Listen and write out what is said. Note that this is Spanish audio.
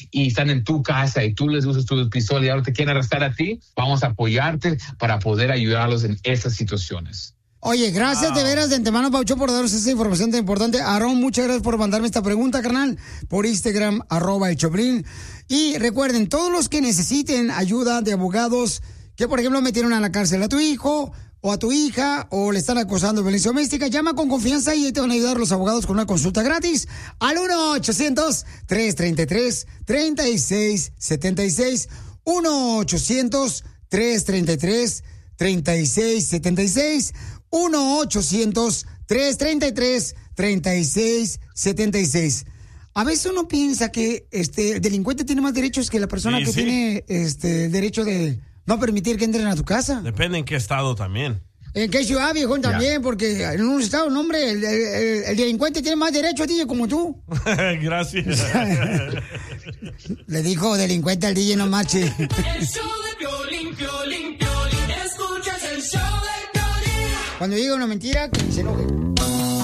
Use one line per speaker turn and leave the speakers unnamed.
y están en tu casa y tú les usas tu pistola y ahora te quieren arrestar a ti, vamos a apoyarte para poder ayudarlos en estas situaciones.
Oye, gracias de veras de antemano, Pauchón, por darnos esa información tan importante. Aarón, muchas gracias por mandarme esta pregunta, carnal, por Instagram, @el Choplin. Y recuerden, todos los que necesiten ayuda de abogados, que por ejemplo metieron a la cárcel a tu hijo o a tu hija, o le están acosando violencia doméstica, llama con confianza y te van a ayudar los abogados con una consulta gratis al 1-800-333-3676. 1-800-333-3676. 1-800-333-3676. A veces uno piensa que el delincuente tiene más derechos que la persona que tiene el derecho de no permitir que entren a tu casa.
Depende en qué estado también.
En qué ciudad, viejón, también, porque en un estado, no, hombre, el delincuente tiene más derecho a ti como tú.
Gracias.
Le dijo delincuente al DJ, no marche.
El show de Piolín, Piolín, Piolín, escuchas el show de Piolín.
Cuando diga una mentira, que se enoje.